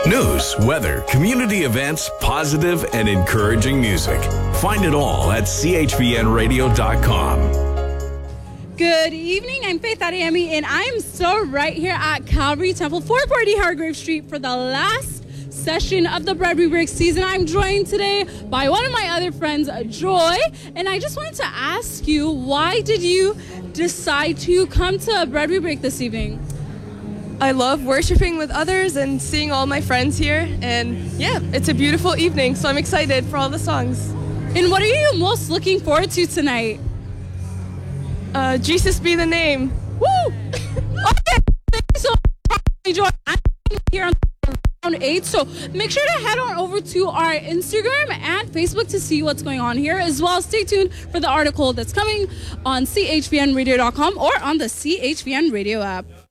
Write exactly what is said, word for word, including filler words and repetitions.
News, weather, community events, positive and encouraging music. Find it all at C H V N radio dot com. Good evening, I'm Faith Adeyemi, and I'm still right here at Calvary Temple, four forty Hargrave Street for the last session of the Bread We Break season. I'm joined today by one of my other friends, Joy, and I just wanted to ask you, why did you decide to come to Bread We Break this evening? I love worshiping with others and seeing all my friends here, and yeah, it's a beautiful evening, so I'm excited for all the songs. And what are you most looking forward to tonight? Uh, Jesus be the name. Woo! Okay, thank you so much, Joy. I'm here on Round eight, so make sure to head on over to our Instagram and Facebook to see what's going on here. As well, stay tuned for the article that's coming on C H V N radio dot com or on the C H V N radio app.